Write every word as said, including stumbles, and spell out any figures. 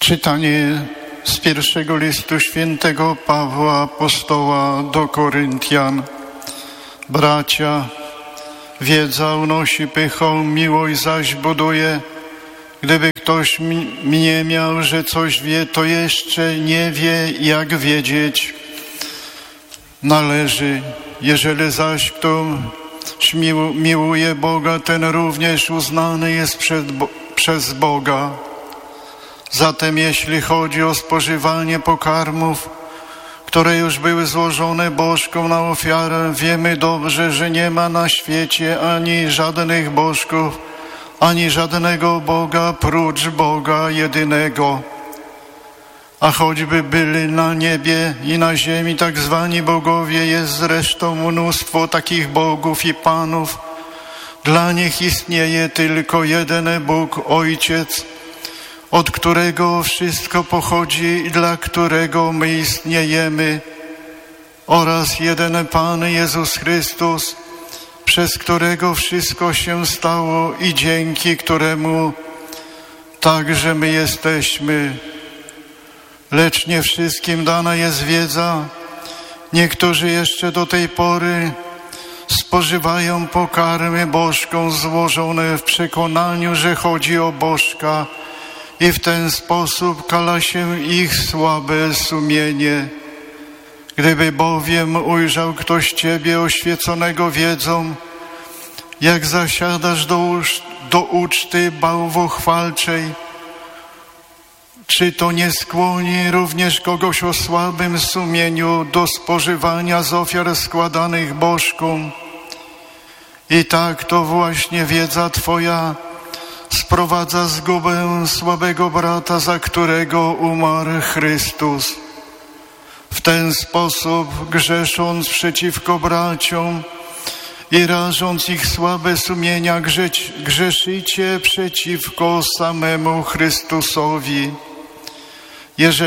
Czytanie z pierwszego listu świętego Pawła apostoła do Koryntian. Bracia, wiedza unosi pychą, miłość zaś buduje. Gdyby ktoś mnie miał, że coś wie, to jeszcze nie wie, jak wiedzieć należy. Jeżeli zaś kto miłuje Boga, ten również uznany jest przed Bo- przez Boga. Zatem jeśli chodzi o spożywanie pokarmów, które już były złożone bożkom na ofiarę, wiemy dobrze, że nie ma na świecie ani żadnych bożków, ani żadnego Boga prócz Boga jedynego. A choćby byli na niebie i na ziemi tak zwani bogowie, jest zresztą mnóstwo takich bogów i panów. Dla nich istnieje tylko jeden Bóg, Ojciec, od którego wszystko pochodzi i dla którego my istniejemy, oraz jeden Pan Jezus Chrystus, przez którego wszystko się stało i dzięki któremu także my jesteśmy. Lecz nie wszystkim dana jest wiedza. Niektórzy jeszcze do tej pory spożywają pokarmy bożkom złożone w przekonaniu, że chodzi o bożka, i w ten sposób kala się ich słabe sumienie. Gdyby bowiem ujrzał ktoś Ciebie oświeconego wiedzą, jak zasiadasz do, ucz- do uczty bałwochwalczej, czy to nie skłoni również kogoś o słabym sumieniu do spożywania z ofiar składanych bożkom? I tak to właśnie wiedza Twoja sprowadza zgubę słabego brata, za którego umarł Chrystus. W ten sposób, grzesząc przeciwko braciom i rażąc ich słabe sumienia, grzeć, grzeszycie przeciwko samemu Chrystusowi. Jeżeli